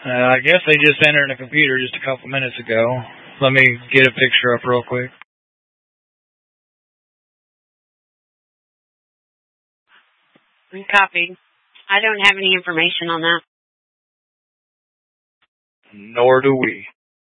I guess they just entered in a computer just a couple minutes ago. Let me get a picture up real quick. Copy. I don't have any information on that. Nor do we.